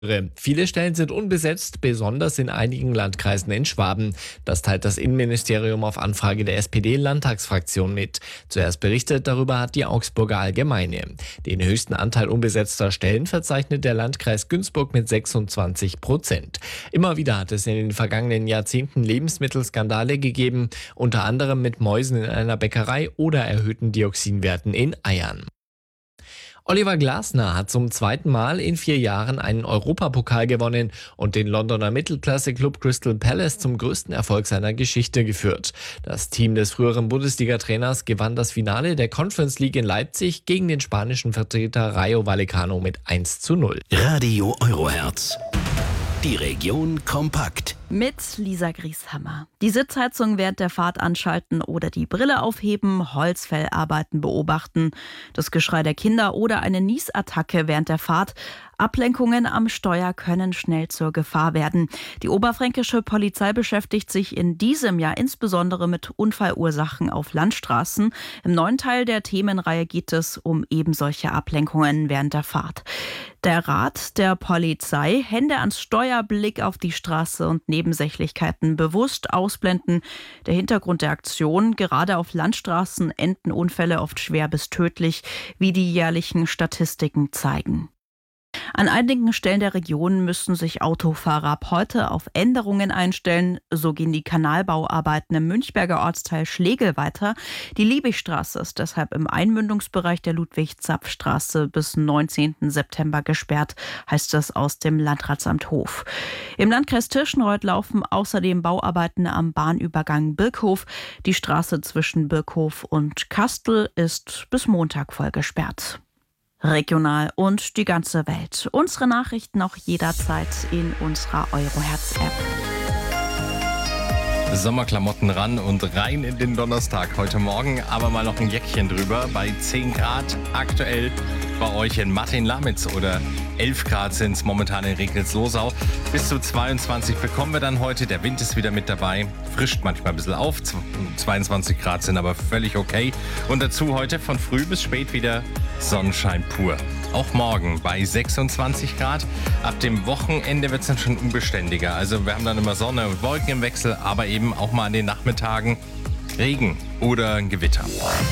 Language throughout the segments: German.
Viele Stellen sind unbesetzt, besonders in einigen Landkreisen in Schwaben. Das teilt das Innenministerium auf Anfrage der SPD-Landtagsfraktion mit. Zuerst berichtet darüber hat die Augsburger Allgemeine. Den höchsten Anteil unbesetzter Stellen verzeichnet der Landkreis Günzburg mit 26%. Immer wieder hat es in den vergangenen Jahrzehnten Lebensmittelskandale gegeben, unter anderem mit Mäusen in einer Bäckerei oder erhöhten Dioxinwerten in Eiern. Oliver Glasner hat zum zweiten Mal in 4 Jahren einen Europapokal gewonnen und den Londoner Mittelklasse-Club Crystal Palace zum größten Erfolg seiner Geschichte geführt. Das Team des früheren Bundesliga-Trainers gewann das Finale der Conference League in Leipzig gegen den spanischen Vertreter Rayo Vallecano mit 1:0. Radio Eurohertz. Die Region kompakt. Mit Lisa Grieshammer. Die Sitzheizung während der Fahrt anschalten oder die Brille aufheben, Holzfällarbeiten beobachten, das Geschrei der Kinder oder eine Niesattacke während der Fahrt. Ablenkungen am Steuer können schnell zur Gefahr werden. Die oberfränkische Polizei beschäftigt sich in diesem Jahr insbesondere mit Unfallursachen auf Landstraßen. Im neuen Teil der Themenreihe geht es um eben solche Ablenkungen während der Fahrt. Der Rat der Polizei: Hände ans Steuer, Blick auf die Straße und Nebensächlichkeiten bewusst ausblenden. Der Hintergrund der Aktion: gerade auf Landstraßen enden Unfälle oft schwer bis tödlich, wie die jährlichen Statistiken zeigen. An einigen Stellen der Region müssen sich Autofahrer ab heute auf Änderungen einstellen. So gehen die Kanalbauarbeiten im Münchberger Ortsteil Schlegel weiter. Die Liebigstraße ist deshalb im Einmündungsbereich der Ludwig-Zapf-Straße bis 19. September gesperrt, heißt es aus dem Landratsamt Hof. Im Landkreis Tirschenreuth laufen außerdem Bauarbeiten am Bahnübergang Birkhof. Die Straße zwischen Birkhof und Kastel ist bis Montag voll gesperrt. Regional und die ganze Welt. Unsere Nachrichten auch jederzeit in unserer Eurohertz-App. Sommerklamotten ran und rein in den Donnerstag heute Morgen, aber mal noch ein Jäckchen drüber. Bei 10 Grad aktuell bei euch in Martin-Lamitz oder 11 Grad sind es momentan in Regnitz-Losau. Bis zu 22 bekommen wir dann heute. Der Wind ist wieder mit dabei. Frischt manchmal ein bisschen auf. 22 Grad sind aber völlig okay. Und dazu heute von früh bis spät wieder Sonnenschein pur. Auch morgen bei 26 Grad. Ab dem Wochenende wird es dann schon unbeständiger. Also wir haben dann immer Sonne und Wolken im Wechsel, aber eben auch mal an den Nachmittagen Regen oder ein Gewitter.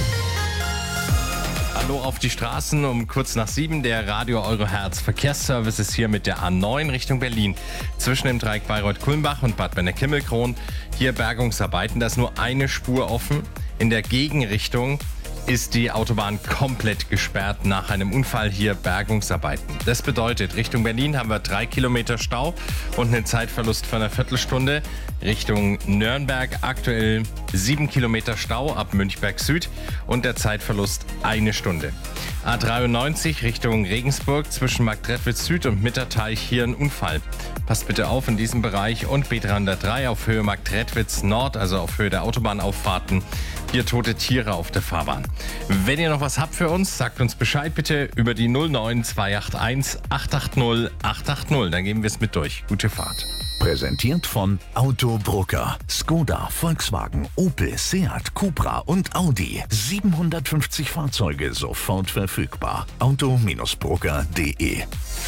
Hallo auf die Straßen um kurz nach 7. Der Radio Eurohertz Verkehrsservice ist hier mit der A9 Richtung Berlin. Zwischen dem Dreieck Bayreuth-Kulmbach und Bad Benner-Kemmelkron. Hier Bergungsarbeiten, da ist nur eine Spur offen. In der Gegenrichtung ist die Autobahn komplett gesperrt nach einem Unfall, hier Bergungsarbeiten. Das bedeutet, Richtung Berlin haben wir 3 Kilometer Stau und einen Zeitverlust von einer Viertelstunde. Richtung Nürnberg aktuell 7 Kilometer Stau ab Münchberg Süd und der Zeitverlust 1 Stunde. A93 Richtung Regensburg zwischen Marktredwitz Süd und Mitterteich hier ein Unfall. Passt bitte auf in diesem Bereich und B303 auf Höhe Marktredwitz Nord, also auf Höhe der Autobahnauffahrten. Hier tote Tiere auf der Fahrbahn. Wenn ihr noch was habt für uns, sagt uns Bescheid bitte über die 09 281 880 880. Dann geben wir es mit durch. Gute Fahrt. Präsentiert von Autobrucker. Skoda, Volkswagen, Opel, Seat, Cupra und Audi. 750 Fahrzeuge sofort verfügbar. Auto-Brucker.de.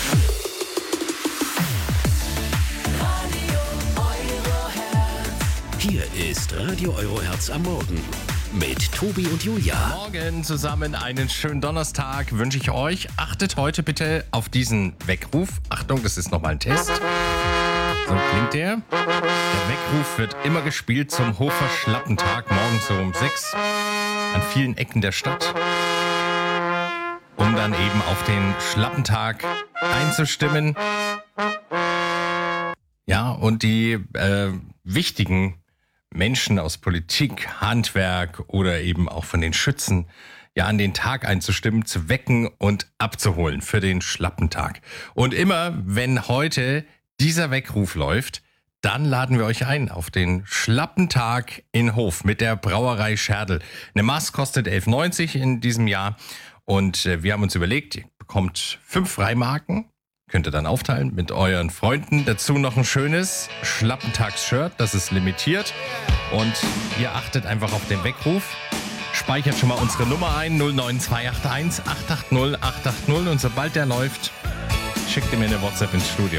Hier ist Radio Eurohertz am Morgen mit Tobi und Julia. Morgen zusammen einen schönen Donnerstag wünsche ich euch. Achtet heute bitte auf diesen Weckruf. Achtung, das ist nochmal ein Test. So klingt der. Der Weckruf wird immer gespielt zum Hofer Schlappentag, morgens so um 6 an vielen Ecken der Stadt, um dann eben auf den Schlappentag einzustimmen. Ja, und die wichtigen Menschen aus Politik, Handwerk oder eben auch von den Schützen ja an den Tag einzustimmen, zu wecken und abzuholen für den Schlappentag. Und immer, wenn heute dieser Weckruf läuft, dann laden wir euch ein auf den Schlappentag in Hof mit der Brauerei Scherdel. Eine Maß kostet 11,90 in diesem Jahr und wir haben uns überlegt, ihr bekommt 5 Freimarken. Könnt ihr dann aufteilen mit euren Freunden. Dazu noch ein schönes Schlappentags-Shirt, das ist limitiert. Und ihr achtet einfach auf den Weckruf. Speichert schon mal unsere Nummer ein, 09281 880 880. Und sobald der läuft, schickt ihr mir eine WhatsApp ins Studio.